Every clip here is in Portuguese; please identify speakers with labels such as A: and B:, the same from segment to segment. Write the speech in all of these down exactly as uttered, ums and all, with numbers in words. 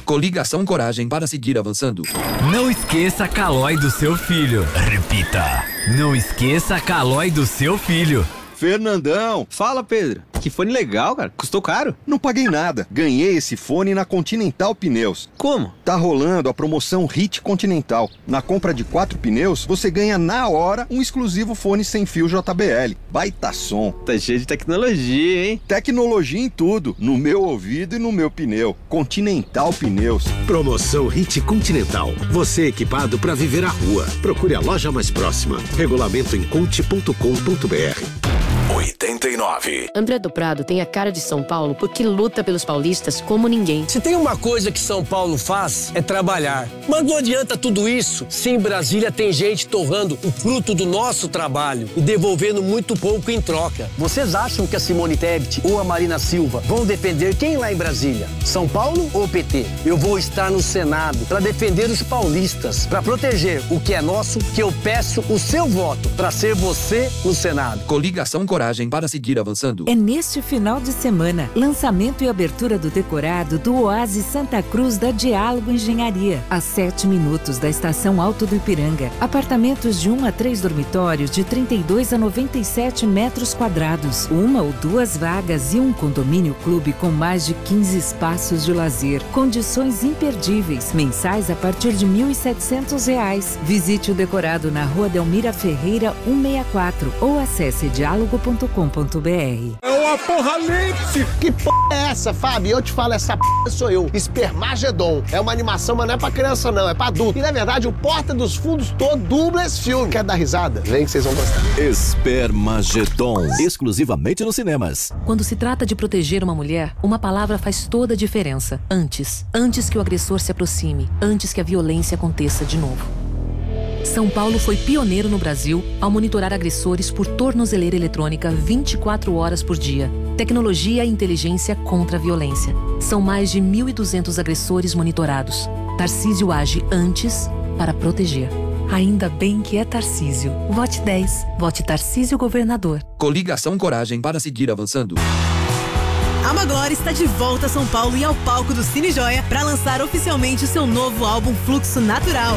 A: Coligação Coragem para seguir avançando.
B: Não esqueça a Calói do seu filho. Repita. Não esqueça a Calói do seu filho.
C: Fernandão!
D: Fala, Pedro. Que fone legal, cara. Custou caro?
C: Não paguei nada. Ganhei esse fone na Continental Pneus.
D: Como?
C: Tá rolando a promoção Hit Continental. Na compra de quatro pneus, você ganha na hora um exclusivo fone sem fio J B L. Baita som.
D: Tá cheio de tecnologia, hein?
C: Tecnologia em tudo. No meu ouvido e no meu pneu. Continental Pneus.
E: Promoção Hit Continental. Você equipado para viver a rua. Procure a loja mais próxima. Regulamento em conte ponto com ponto br.
F: oitenta e nove.
G: André do Prado tem a cara de São Paulo porque luta pelos paulistas como ninguém.
H: Se tem uma coisa que São Paulo faz, é trabalhar. Mas não adianta tudo isso se em Brasília tem gente torrando o fruto do nosso trabalho e devolvendo muito pouco em troca.
I: Vocês acham que a Simone Tebet ou a Marina Silva vão defender quem lá em Brasília? São Paulo ou P T? Eu vou estar no Senado para defender os paulistas, para proteger o que é nosso, que eu peço o seu voto para ser você no Senado.
A: Coligação Coragem para seguir avançando.
J: É neste final de semana, lançamento e abertura do decorado do Oásis Santa Cruz da Diálogo Engenharia, a sete minutos da estação Alto do Ipiranga. Apartamentos de um a três dormitórios de trinta e dois a noventa e sete metros quadrados, uma ou duas vagas e um condomínio clube com mais de quinze espaços de lazer. Condições imperdíveis, mensais a partir de mil e setecentos reais. Visite o decorado na Rua Delmira Ferreira cento e sessenta e quatro ou acesse diálogo ponto com ponto br.
K: É o Apocalipse!
L: Que p*** é essa, Fábio? Eu te falo, essa p*** sou eu. Espermagedon. É uma animação, mas não é pra criança não, é pra adulto. E na verdade, o Porta dos Fundos todo dubla esse filme. Quer dar risada? Vem que vocês vão gostar.
F: Espermagedon. Exclusivamente nos cinemas.
M: Quando se trata de proteger uma mulher, uma palavra faz toda a diferença. Antes. Antes que o agressor se aproxime. Antes que a violência aconteça de novo. São Paulo foi pioneiro no Brasil ao monitorar agressores por tornozeleira eletrônica vinte e quatro horas por dia. Tecnologia e inteligência contra a violência. São mais de mil e duzentos agressores monitorados. Tarcísio age antes para proteger. Ainda bem que é Tarcísio. Vote dez. Vote Tarcísio Governador.
A: Coligação Coragem para seguir avançando.
N: A Maglore está de volta a São Paulo e ao palco do Cine Joia para lançar oficialmente o seu novo álbum Fluxo Natural.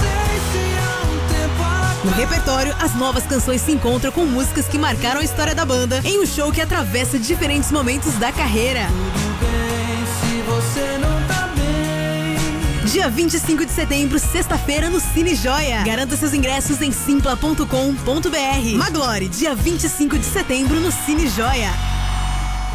N: No repertório, as novas canções se encontram com músicas que marcaram a história da banda em um show que atravessa diferentes momentos da carreira. Dia vinte e cinco de setembro, sexta-feira, no Cine Joia. Garanta seus ingressos em simpla ponto com ponto br. Maglore, dia vinte e cinco de setembro, no Cine Joia.